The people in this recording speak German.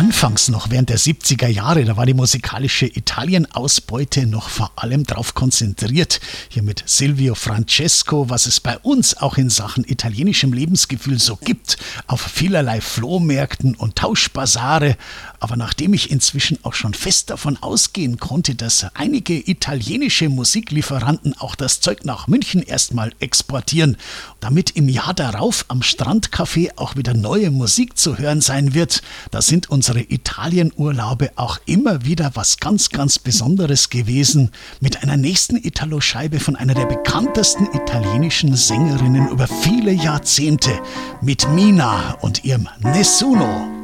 Anfangs noch während der 70er Jahre, da war die musikalische Italien-Ausbeute noch vor allem darauf konzentriert. Hier mit Silvio Francesco, was es bei uns auch in Sachen italienischem Lebensgefühl so gibt, auf vielerlei Flohmärkten und Tauschbasare. Aber nachdem ich inzwischen auch schon fest davon ausgehen konnte, dass einige italienische Musiklieferanten auch das Zeug nach München erstmal exportieren, damit im Jahr darauf am Strandcafé auch wieder neue Musik zu hören sein wird, da sind unsere Italienurlaube auch immer wieder was ganz, ganz Besonderes gewesen, mit einer nächsten Italo-Scheibe von einer der bekanntesten italienischen Sängerinnen über viele Jahrzehnte, mit Mina und ihrem Nessuno.